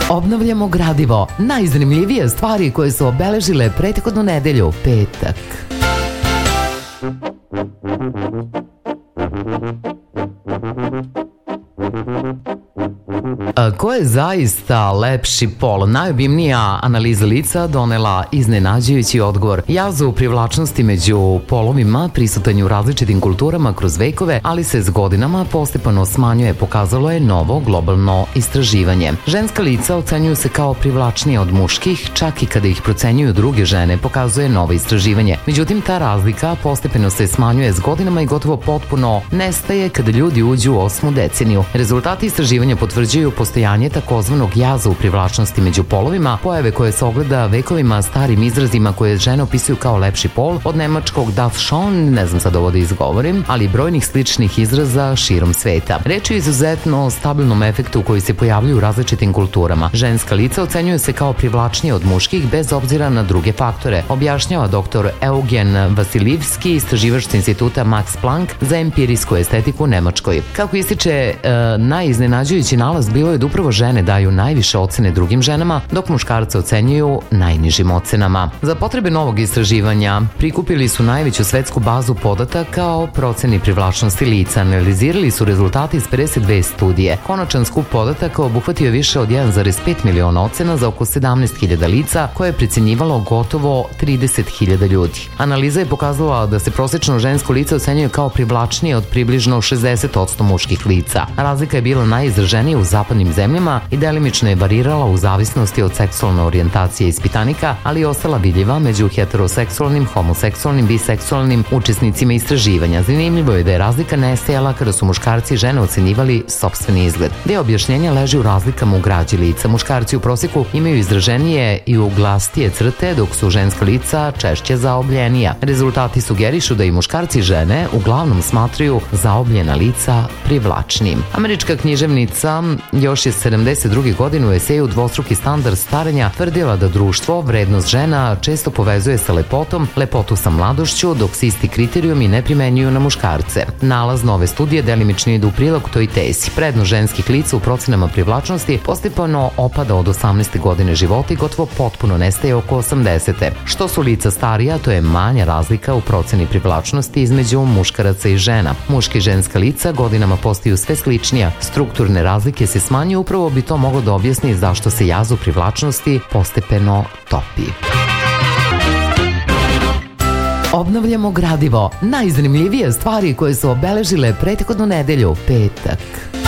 Obnavljamo gradivo, najzanimljivije stvari koje su obeležile prethodnu nedelju, petak. Ko je zaista lepši pol? Najobimnija analiza lica donela iznenađujući odgovor. Jaz u privlačnosti među polovima prisutan je u različitim kulturama kroz vekove, ali se s godinama postepeno smanjuje, pokazalo je novo globalno istraživanje. Ženska lica ocenjuju se kao privlačnije od muških, čak i kada ih procenjuju druge žene, pokazuje novo istraživanje. Međutim, ta razlika postepeno se smanjuje s godinama i gotovo potpuno nestaje kada ljudi uđu u 8. deceniju. Rezultati istraživanja potvrđuju postojanje takozvanog jaza u privlačnosti među polovima, pojave koje se ogleda vekovima starim izrazima koje žene opisuju kao lepši pol, od nemačkog das schon, ne znam sad ovo da izgovorim, ali i brojnih sličnih izraza širom sveta. Reč je o izuzetno stabilnom efektu koji se pojavljuju u različitim kulturama. Ženska lica ocenjuju se kao privlačnije od muških bez obzira na druge faktore, objašnjava dr. Eugen Vasilivski, istraživač sa instituta Max Planck za empirijsku estetiku u Nemačkoj. Kako ističe, najiznenađujući nalaz bilo je da upravo žene daju najviše ocene drugim ženama, dok muškarce ocenjuju najnižim ocenama. Za potrebe novog istraživanja prikupili su najveću svetsku bazu podataka o proceni privlačnosti lica. Analizirali su rezultate iz 52 studije. Konačan skup podataka obuhvatio je više od 1,5 miliona ocena za oko 17.000 lica koje je precenjivalo gotovo 30.000 ljudi. Analiza je pokazala da se prosečno žensko lice ocenjuje kao privlačnije od približno 60% muških lica. Razlika je bila najizraženija u zapadnim zemljama i delimično je varirala u zavisnosti od seksualne orijentacije ispitanika, ali je ostala vidljiva među heteroseksualnim, homoseksualnim, biseksualnim učesnicima istraživanja. Zanimljivo je da je razlika nestajala kada su muškarci i žene ocenjivali sopstveni izgled. Deo objašnjenja leži u razlikama u građi lica. Muškarci u proseku imaju izraženije i uglastije crte, dok su ženska lica češće zaobljenija. Rezultati sugerišu da i muškarci i žene uglavnom smatraju zaobljena lica privlačnim. Američka književnica još je 72. godine u eseju Dvostruki standard starenja tvrdila da društvo vrednost žena često povezuje sa lepotom, lepotu sa mladošću, dok se isti kriterijumi ne primenjuju na muškarce. Nalaz nove studije delimično ide u prilog toj tezi. Prednost ženskih lica u procenama privlačnosti postepeno opada od 18. godine života i gotovo potpuno nestaje oko 80. Što su lica starija, to je manja razlika u proceni privlačnosti između muškaraca i žena. Muška i ženska lica godinama postaju sve sličnija. Strukturne razlike se smanjuju, upravo bi to moglo da objasni zašto se jaz u privlačnosti postepeno topi. Obnavljamo gradivo, najzanimljivije stvari koje su obeležile prethodnu nedelju, petak.